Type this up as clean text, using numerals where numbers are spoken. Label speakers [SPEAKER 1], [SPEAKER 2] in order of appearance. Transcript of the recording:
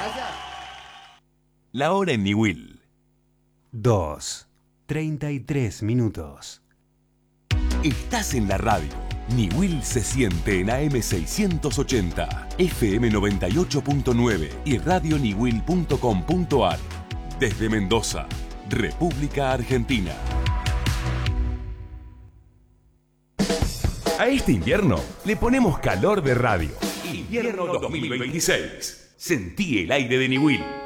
[SPEAKER 1] La hora en Niwil.
[SPEAKER 2] 2:33.
[SPEAKER 1] Estás en la radio. Niwil se siente en AM 680, FM 98.9 y radioniwil.com.ar. Desde Mendoza, República Argentina. A este invierno le ponemos calor de radio. Invierno 2026. Sentí el aire de Niwil.